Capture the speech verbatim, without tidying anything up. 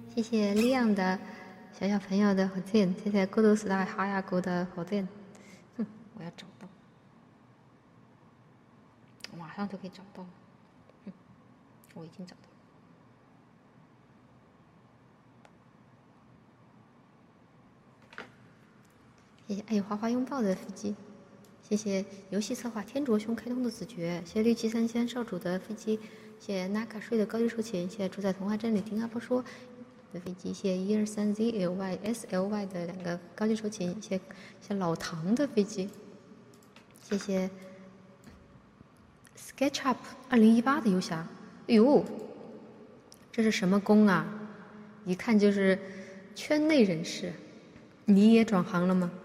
谢谢亮的小小朋友的火箭，谢谢孤独时代哈雅谷的火箭。哼，我要找到，马上就可以找到。哼，我已经找到了。谢谢爱花花拥抱的飞机，谢谢游戏策划天卓兄开通的子爵，谢谢绿旗三千少主的飞机，谢谢纳卡睡的高级收钱，谢谢住在童话镇里听阿波说的飞机，谢谢一二三 Z L Y S L Y 的两个高级收钱，谢谢谢老唐的飞机，谢谢 SketchUp 二零一八的游侠，哎呦，这是什么工啊？一看就是圈内人士，你也转行了吗？